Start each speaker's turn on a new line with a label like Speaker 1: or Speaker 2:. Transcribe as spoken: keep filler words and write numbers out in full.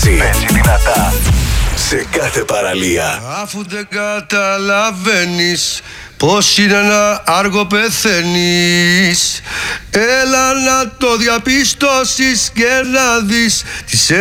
Speaker 1: Παίζει δυνατά σε κάθε παραλία.
Speaker 2: Αφού δεν καταλαβαίνεις πως είναι να άργο πεθαίνεις, έλα να το διαπιστώσεις και να δεις τις